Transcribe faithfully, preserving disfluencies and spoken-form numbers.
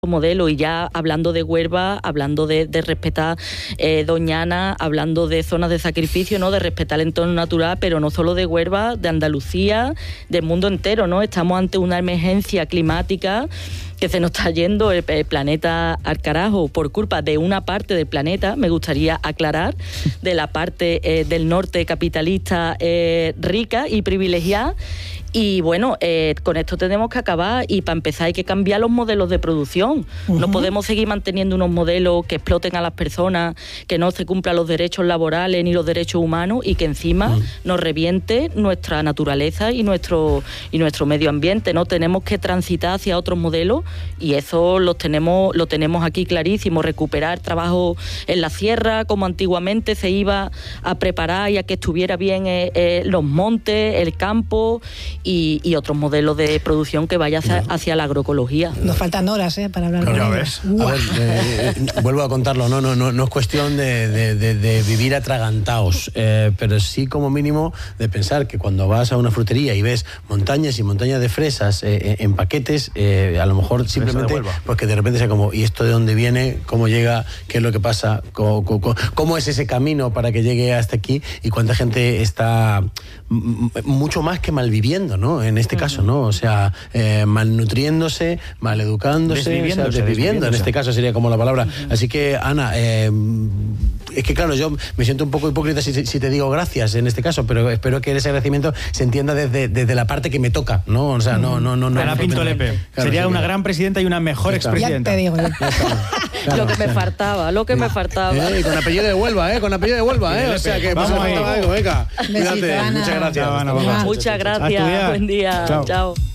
modelo. Y ya hablando de Huelva, hablando de, de respetar eh, Doñana, hablando de zonas de sacrificio, ¿no? De respetar el entorno natural, pero no solo de Huelva, de Andalucía, del mundo entero, ¿no? Estamos ante una emergencia climática que se nos está yendo el, el planeta al carajo por culpa de una parte del planeta, me gustaría aclarar, de la parte eh, del norte capitalista eh, rica y privilegiada. Y bueno, eh, con esto tenemos que acabar, y para empezar hay que cambiar los modelos de producción. Uh-huh. No podemos seguir manteniendo unos modelos que exploten a las personas, que no se cumplan los derechos laborales ni los derechos humanos, y que encima uh-huh. nos reviente nuestra naturaleza y nuestro y nuestro medio ambiente. No tenemos que transitar hacia otros modelos, y eso lo tenemos lo tenemos aquí clarísimo. Recuperar trabajo en la sierra, como antiguamente se iba a preparar y a que estuviera bien eh, eh, los montes, el campo. Y, y otros modelos de producción que vaya hacia, hacia la agroecología. Nos faltan horas ¿eh? para hablar claro, de ves. A ver, eh, vuelvo a contarlo, no, no, no, no es cuestión de, de, de, de vivir atragantados, eh, pero sí como mínimo de pensar que cuando vas a una frutería y ves montañas y montañas de fresas eh, en paquetes, eh, a lo mejor simplemente porque de repente sea como, ¿y esto de dónde viene? ¿Cómo llega? ¿Qué es lo que pasa? ¿Cómo, cómo, cómo es ese camino para que llegue hasta aquí? Y cuánta gente está mucho más que malviviendo, ¿no? En este caso, ¿no? O sea, eh, malnutriéndose, maleducándose, desviviéndose, o sea, desviviendo, en este caso sería como la palabra. Uh-huh. Así que, Ana, eh, es que claro, yo me siento un poco hipócrita si, si te digo gracias en este caso, pero espero que ese agradecimiento se entienda desde, desde la parte que me toca, ¿no? O sea, no, no, no. no Ana Pinto Lepe. Claro, sería sí, una gran presidenta y una mejor expresidenta. Ya te digo. Ya. Claro, lo que me faltaba, lo que me faltaba. Eh, con apellido de Huelva, ¿eh? Con apellido de Huelva, ¿eh? O sea, que vamos pues, ahí. Venga, cuídate. Muchas gracias. Muchas gracias. Buen día. Chao. Chao.